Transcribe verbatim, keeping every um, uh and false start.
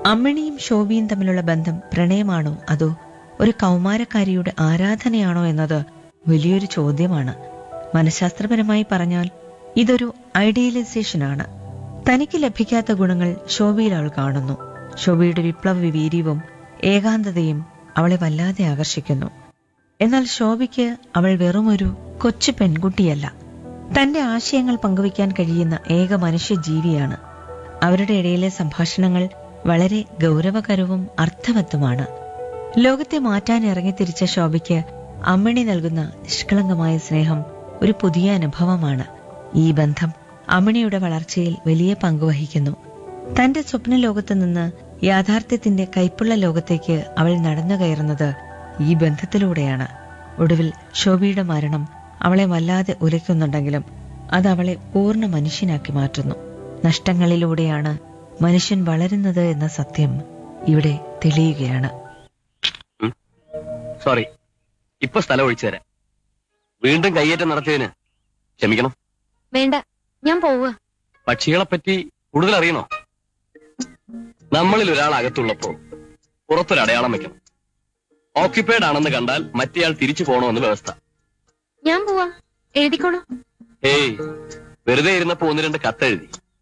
അമ്മിണിയും ശോഭിയും തമ്മിലുള്ള ബന്ധം പ്രണയമാണോ അതോ ഒരു കൗമാരക്കാരിയുടെ ആരാധനയാണോ എന്നത് വലിയൊരു ചോദ്യമാണ്. മനഃശാസ്ത്രപരമായി പറഞ്ഞാൽ ഇതൊരു ഐഡിയലൈസേഷനാണ്. തനിക്ക് ലഭിക്കാത്ത ഗുണങ്ങൾ ശോഭയിൽ അവൾ കാണുന്നു. ശോഭയുടെ വിപ്ലവ വീര്യവും ഏകാന്തതയും അവളെ വല്ലാതെ ആകർഷിക്കുന്നു. എന്നാൽ ശോഭയ്ക്ക് അവൾ വെറുമൊരു കൊച്ചു പെൺകുട്ടിയല്ല, തന്റെ ആശയങ്ങൾ പങ്കുവയ്ക്കാൻ കഴിയുന്ന ഏക മനുഷ്യജീവിയാണ്. അവരുടെ ഇടയിലെ സംഭാഷണങ്ങൾ വളരെ ഗൗരവകരവും അർത്ഥവത്തുമാണ്. ലോകത്തെ മാറ്റാൻ ഇറങ്ങിത്തിരിച്ച ശോഭയ്ക്ക് അമ്മിണി നൽകുന്ന നിഷ്കളങ്കമായ സ്നേഹം ഒരു പുതിയ അനുഭവമാണ്. ഈ ബന്ധം അമ്മിണിയുടെ വളർച്ചയിൽ വലിയ പങ്കുവഹിക്കുന്നു. തന്റെ സ്വപ്ന ലോകത്ത് നിന്ന് യാഥാർത്ഥ്യത്തിന്റെ കൈപ്പുള്ള ലോകത്തേക്ക് അവൾ നടന്നു കയറുന്നത് ഈ ബന്ധത്തിലൂടെയാണ്. ഒടുവിൽ ശോഭയുടെ മരണം അവളെ വല്ലാതെ ഉലയ്ക്കുന്നുണ്ടെങ്കിലും അത് അവളെ പൂർണ്ണ മനുഷ്യനാക്കി മാറ്റുന്നു. നഷ്ടങ്ങളിലൂടെയാണ് മനുഷ്യൻ വളരുന്നത് എന്ന സത്യം ഇവിടെ തെളിയുകയാണ്. സോറി, ഇപ്പൊ സ്ഥലം ഒഴിച്ചു തരാം. വീണ്ടും കയ്യേറ്റം നടത്തിയതിന് ക്ഷമിക്കണം. വേണ്ട, ഞാൻ പോവുക. പക്ഷികളെ പറ്റി കൂടുതൽ അറിയണോ? നമ്മളിൽ ഒരാൾ അകത്തുള്ളപ്പോ പുറത്തൊരു അടയാളം വെക്കണം. ഓക്യുപ്പൈഡ് ആണെന്ന് കണ്ടാൽ മറ്റേയാൾ തിരിച്ചു പോകണമെന്ന് വ്യവസ്ഥ. ഞാൻ പോവാ, എഴുതിക്കോളൂ. ഏയ്, വെറുതെ ഇരുന്നപ്പോ ഒന്ന് രണ്ട് കത്തെഴുതി.